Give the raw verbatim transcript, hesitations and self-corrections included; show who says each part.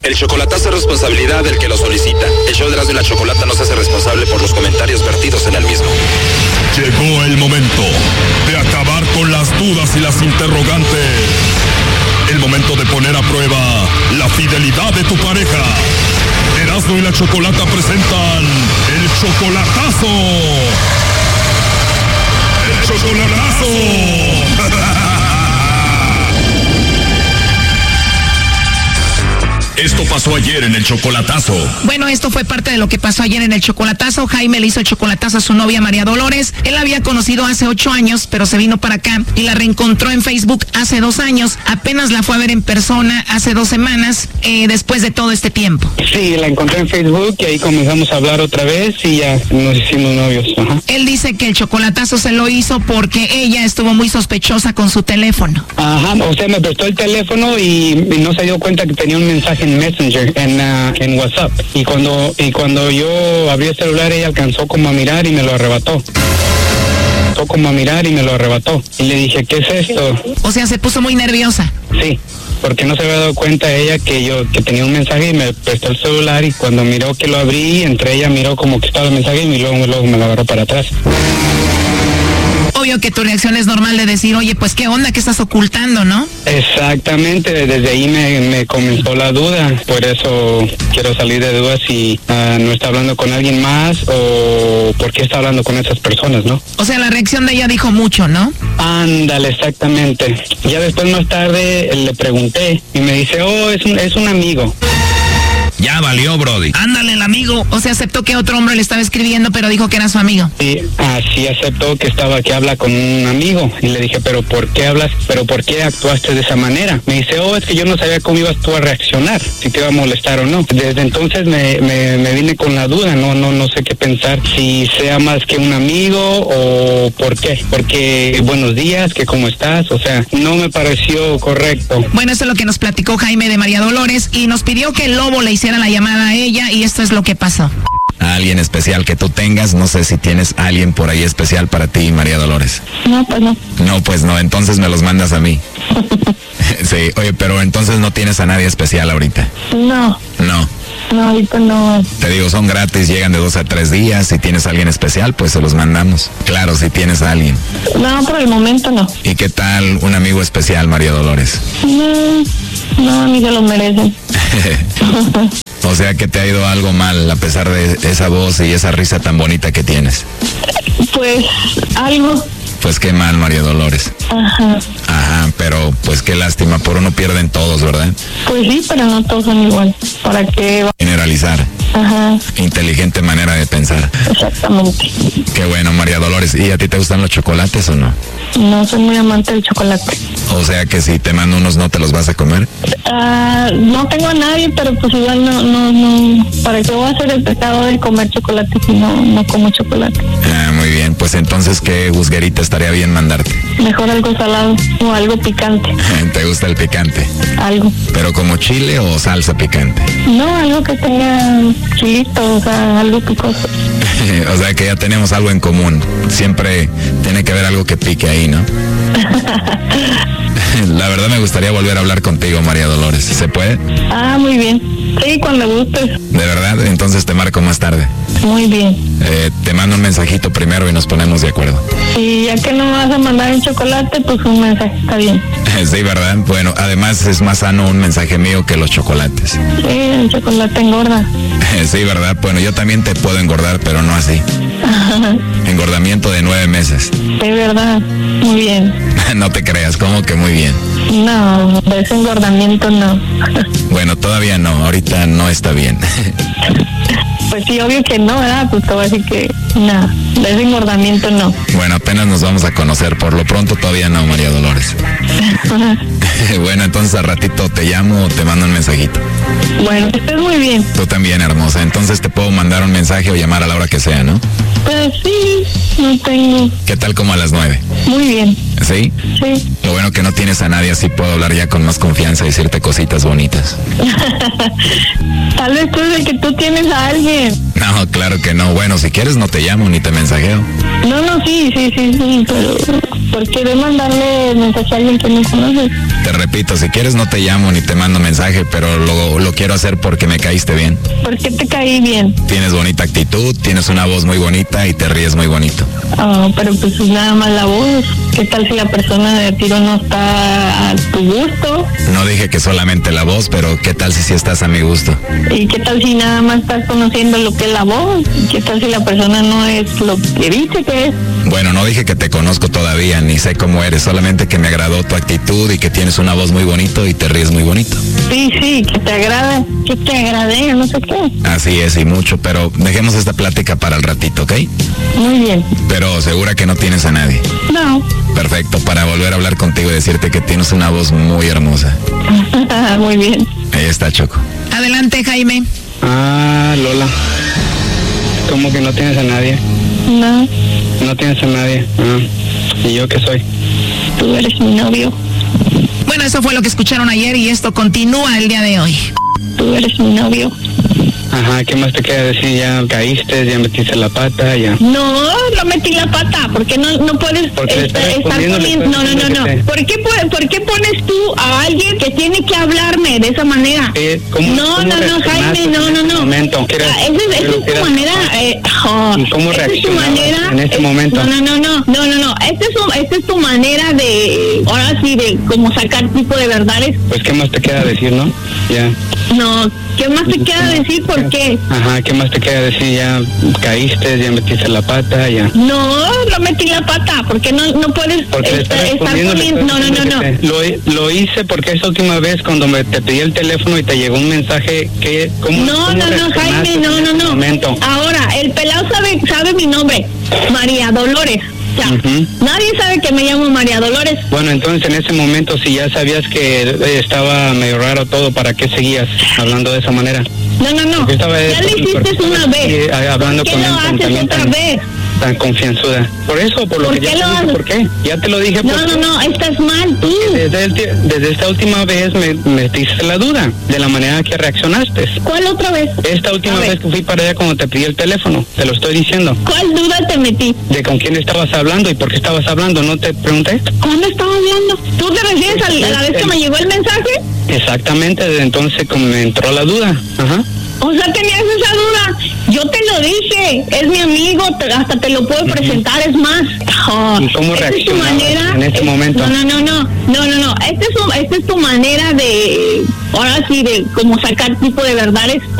Speaker 1: El chocolatazo es responsabilidad del que lo solicita. El show de Erasmo y la Chocolata no se hace responsable por los comentarios vertidos en el mismo.
Speaker 2: Llegó el momento de acabar con las dudas y las interrogantes. El momento de poner a prueba la fidelidad de tu pareja. Erasmo y la Chocolata presentan el chocolatazo. ¡El chocolatazo! Esto pasó ayer en el chocolatazo.
Speaker 3: Bueno, esto fue parte de lo que pasó ayer en el chocolatazo. Jaime le hizo el chocolatazo a su novia María Dolores. Él la había conocido hace ocho años, pero se vino para acá y la reencontró en Facebook hace dos años. Apenas la fue a ver en persona hace dos semanas, eh, después de todo este tiempo.
Speaker 4: Sí, la encontré en Facebook y ahí comenzamos a hablar otra vez y ya nos hicimos novios. Ajá.
Speaker 3: Él dice que el chocolatazo se lo hizo porque ella estuvo muy sospechosa con su teléfono.
Speaker 4: Ajá, o sea, me prestó el teléfono y, y no se dio cuenta que tenía un mensaje en Messenger, en, uh, en WhatsApp. Y cuando y cuando yo abrí el celular, ella alcanzó como a mirar y me lo arrebató. Alcanzó como a mirar y me lo arrebató. Y le dije, ¿qué es esto?
Speaker 3: O sea, se puso muy nerviosa.
Speaker 4: Sí, porque no se había dado cuenta ella que yo que tenía un mensaje y me prestó el celular y cuando miró que lo abrí, entre ella miró como que estaba el mensaje y luego, luego me lo agarró para atrás.
Speaker 3: Obvio que tu reacción es normal de decir, oye, pues qué onda, qué estás ocultando, ¿no?
Speaker 4: Exactamente, desde ahí me, me comenzó la duda, por eso quiero salir de dudas si uh, no está hablando con alguien más o por qué está hablando con esas personas, ¿no?
Speaker 3: O sea, la reacción de ella dijo mucho, ¿no?
Speaker 4: Ándale, exactamente. Ya después más tarde le pregunté y me dice, oh, es un, es un amigo.
Speaker 5: Ya valió, Brody. Ándale, el amigo.
Speaker 3: O sea, aceptó que otro hombre le estaba escribiendo, pero dijo que era su amigo.
Speaker 4: Sí, así aceptó que estaba, que habla con un amigo. Y le dije, pero ¿por qué hablas? ¿Pero por qué actuaste de esa manera? Me dice, oh, es que yo no sabía cómo ibas tú a reaccionar, si te iba a molestar o no. Desde entonces me, me, me vine con la duda, no, no, no sé qué pensar, si sea más que un amigo o por qué. Porque buenos días, que cómo estás, o sea, no me pareció correcto.
Speaker 3: Bueno, eso es lo que nos platicó Jaime de María Dolores y nos pidió que el lobo le hiciera la llamada a ella y esto es lo que pasó.
Speaker 5: A alguien especial que tú tengas, no sé si tienes a alguien por ahí especial para ti, María Dolores.
Speaker 6: No, pues no.
Speaker 5: No, pues no, entonces me los mandas a mí. Sí, oye, pero entonces no tienes a nadie especial ahorita.
Speaker 6: No.
Speaker 5: No.
Speaker 6: No, ahorita no.
Speaker 5: Te digo, son gratis, llegan de dos a tres días. Si tienes a alguien especial, pues se los mandamos. Claro, si tienes a alguien.
Speaker 6: No, por el momento no.
Speaker 5: ¿Y qué tal un amigo especial, María Dolores?
Speaker 6: No, no, ni se lo merecen.
Speaker 5: O sea que te ha ido algo mal a pesar de esa voz y esa risa tan bonita que tienes.
Speaker 6: Pues algo.
Speaker 5: Pues qué mal, María Dolores.
Speaker 6: Ajá.
Speaker 5: Ajá, pero pues qué lástima, por uno pierden todos, ¿verdad?
Speaker 6: Pues sí, pero no todos son igual. ¿Para qué?
Speaker 5: Generalizar.
Speaker 6: Ajá.
Speaker 5: Inteligente manera de pensar.
Speaker 6: Exactamente.
Speaker 5: Qué bueno, María Dolores. ¿Y a ti te gustan los chocolates o no?
Speaker 6: No soy muy amante del chocolate.
Speaker 5: O sea que si te mando unos, ¿no te los vas a comer?
Speaker 6: Ah, no tengo a nadie, pero pues igual no, no, no. ¿Para qué voy a hacer el pecado de comer chocolate si no, no como chocolate?
Speaker 5: Ah, muy bien. Pues entonces, ¿qué juzguerita estaría bien mandarte?
Speaker 6: Mejor algo salado o algo picante.
Speaker 5: ¿Te gusta el picante?
Speaker 6: Algo.
Speaker 5: ¿Pero como chile o salsa picante?
Speaker 6: No, algo que tenga chilito, o sea, algo picoso.
Speaker 5: O sea que ya tenemos algo en común. Siempre tiene que haber algo que pique ahí, ¿no? La verdad me gustaría volver a hablar contigo, María Dolores. ¿Se puede?
Speaker 6: Ah, muy bien. Sí, cuando gustes.
Speaker 5: ¿De verdad? Entonces te marco más tarde.
Speaker 6: Muy bien.
Speaker 5: Eh, te mando un mensajito primero y nos ponemos de acuerdo.
Speaker 6: Y ya que no me vas a mandar el chocolate, pues un mensaje está bien.
Speaker 5: Sí, ¿verdad? Bueno, además es más sano un mensaje mío que los chocolates.
Speaker 6: Sí, el chocolate engorda.
Speaker 5: Sí, ¿verdad? Bueno, yo también te puedo engordar, pero no así. Engordamiento de nueve meses.
Speaker 6: De verdad, muy bien.
Speaker 5: No te creas, como que muy bien.
Speaker 6: No, de ese engordamiento no.
Speaker 5: Bueno, todavía no, ahorita no está bien.
Speaker 6: Pues sí, obvio que no, ¿verdad? Pues te voy a decir que no, de ese engordamiento no.
Speaker 5: Bueno, apenas nos vamos a conocer, por lo pronto todavía no, María Dolores. Bueno, entonces al ratito te llamo o te mando un mensajito.
Speaker 6: Bueno, estés muy bien.
Speaker 5: Tú también, hermosa, entonces te puedo mandar un mensaje o llamar a la hora que sea, ¿no?
Speaker 6: Pues sí, no tengo.
Speaker 5: ¿Qué tal como a las nueve?
Speaker 6: Muy bien.
Speaker 5: ¿Sí?
Speaker 6: Sí.
Speaker 5: Lo bueno que no tienes a nadie, así puedo hablar ya con más confianza y decirte cositas bonitas.
Speaker 6: Tal vez tú es el que tú tienes a alguien.
Speaker 5: No, claro que no. Bueno, si quieres no te llamo ni te mensajeo.
Speaker 6: No, no, sí, sí, sí, sí, pero ¿por qué de mandarle mensaje a alguien que no conoces?
Speaker 5: Te repito, si quieres no te llamo ni te mando mensaje, pero lo, lo quiero hacer porque me caíste bien.
Speaker 6: ¿Por qué te caí bien?
Speaker 5: Tienes bonita actitud, tienes una voz muy bonita y te ríes muy bonito.
Speaker 6: Ah, pero pues nada más la voz. ¿Qué tal si la persona de tiro no está a tu gusto?
Speaker 5: No dije que solamente la voz, pero ¿qué tal si sí estás a mi gusto?
Speaker 6: ¿Y qué tal si nada más estás conociendo lo que es la voz? ¿Qué tal si la persona no es lo que dice que es?
Speaker 5: Bueno, no dije que te conozco todavía, ni sé cómo eres, solamente que me agradó tu actitud y que tienes una voz muy bonito y te ríes muy bonito.
Speaker 6: Sí, sí, que te agrada, que te agrade, no sé qué.
Speaker 5: Así es, y mucho, pero dejemos esta plática para el ratito, ¿ok?
Speaker 6: Muy bien.
Speaker 5: Pero segura que no tienes a nadie.
Speaker 6: No.
Speaker 5: Perfecto, para volver a hablar contigo y decirte que tienes una voz muy hermosa.
Speaker 6: Muy bien.
Speaker 5: Ahí está, Choco.
Speaker 3: Adelante, Jaime.
Speaker 4: Ah, Lola. ¿Cómo que no tienes a nadie?
Speaker 6: No,
Speaker 4: No tienes a nadie. Ah. ¿Y yo qué soy?
Speaker 6: tú eres mi novio.
Speaker 3: Bueno, eso fue lo que escucharon ayer y esto continúa el día de hoy.
Speaker 6: Tú eres mi novio.
Speaker 4: Ajá, ¿qué más te queda decir? Ya caíste, ya metiste la pata, ya.
Speaker 6: No, no metí la pata, porque no no puedes
Speaker 4: Porque le
Speaker 6: estar,
Speaker 4: estás
Speaker 6: estar
Speaker 4: respondiendo, le
Speaker 6: poniendo... No,
Speaker 4: estás
Speaker 6: no, no, no.
Speaker 4: diciendo que
Speaker 6: ¿Por qué, pu- ¿Por qué pones tú a alguien que tiene que hablarme de esa manera?
Speaker 4: Eh, ¿cómo-
Speaker 6: no,
Speaker 4: cómo
Speaker 6: no, no,
Speaker 4: reaccionaste
Speaker 6: Jaime,
Speaker 4: en
Speaker 6: no, no,
Speaker 4: ese
Speaker 6: no.
Speaker 4: momento? ¿Qué era-
Speaker 6: Ah, esa es,
Speaker 4: qué
Speaker 6: esa
Speaker 4: lo
Speaker 6: es
Speaker 4: que
Speaker 6: tu
Speaker 4: era?
Speaker 6: manera... Eh, oh,
Speaker 4: ¿Y cómo
Speaker 6: esa es tu
Speaker 4: reaccionabas
Speaker 6: manera...
Speaker 4: en ese
Speaker 6: eh,
Speaker 4: momento?
Speaker 6: No, no, no, no, no, no, no. Esta es, tu- esta es tu manera de... Ahora sí, de como sacar tipo de verdades.
Speaker 4: Pues, ¿qué más te queda decir, no? Ya.
Speaker 6: No, ¿qué más te queda decir? ¿Por qué?
Speaker 4: Ajá, ¿qué más te queda decir? Ya caíste, ya metiste la pata, ya.
Speaker 6: No, no metí la pata, porque no, no puedes
Speaker 4: Porque le
Speaker 6: estar,
Speaker 4: estás
Speaker 6: estar
Speaker 4: respondiendo, le
Speaker 6: poniendo... No,
Speaker 4: estás
Speaker 6: no, no, no.
Speaker 4: diciendo que te- Lo, lo hice porque esa última vez cuando me te pedí el teléfono y te llegó un mensaje que... ¿cómo,
Speaker 6: No,
Speaker 4: cómo
Speaker 6: no, no,
Speaker 4: reaccionaste
Speaker 6: Jaime, no,
Speaker 4: en
Speaker 6: no,
Speaker 4: ese
Speaker 6: no.
Speaker 4: momento?
Speaker 6: Ahora, el pelado sabe, sabe mi nombre, María Dolores. O sea,
Speaker 4: Ujú.
Speaker 6: nadie sabe que me llamo María Dolores.
Speaker 4: Bueno, entonces en ese momento si ya sabías que eh, estaba medio raro todo, ¿para qué seguías hablando de esa manera?
Speaker 6: No, no, no.
Speaker 4: Porque estaba-
Speaker 6: Ya lo hiciste
Speaker 4: porque
Speaker 6: una
Speaker 4: estabas,
Speaker 6: vez.
Speaker 4: eh, hablando
Speaker 6: ¿Por qué
Speaker 4: con
Speaker 6: lo
Speaker 4: él
Speaker 6: haces
Speaker 4: también
Speaker 6: otra
Speaker 4: tan-
Speaker 6: vez?
Speaker 4: Tan confianzuda. Por eso, por lo
Speaker 6: ¿Por
Speaker 4: que ya
Speaker 6: qué
Speaker 4: te
Speaker 6: lo
Speaker 4: dije,
Speaker 6: haces?
Speaker 4: ¿por qué? Ya te lo dije.
Speaker 6: No,
Speaker 4: ¿por
Speaker 6: no,
Speaker 4: qué?
Speaker 6: no, estás mal tú.
Speaker 4: Desde, el tie- desde esta última vez me metiste la duda de la manera que reaccionaste.
Speaker 6: ¿Cuál otra vez?
Speaker 4: Esta última
Speaker 6: A ver.
Speaker 4: vez que fui para allá cuando te pedí el teléfono, te lo estoy diciendo.
Speaker 6: ¿Cuál duda te metí?
Speaker 4: De con quién estabas hablando y por qué estabas hablando, ¿no te pregunté?
Speaker 6: ¿Cuándo estaba hablando? ¿Tú te refieres a la- a la vez que me llegó el mensaje?
Speaker 4: Exactamente, desde entonces como me entró la duda. Ajá.
Speaker 6: O sea, tenías esa duda. Yo te lo dije. Es mi amigo. te- hasta te lo puedo presentar. Es más. Oh,
Speaker 4: ¿Y cómo
Speaker 6: esta es tu
Speaker 4: reaccionabas
Speaker 6: manera.
Speaker 4: en ese
Speaker 6: eh,
Speaker 4: momento?
Speaker 6: No, no, no, no. No, no, no. Esta es, tu- esta es tu manera de. Ahora sí, de como sacar tipo de verdades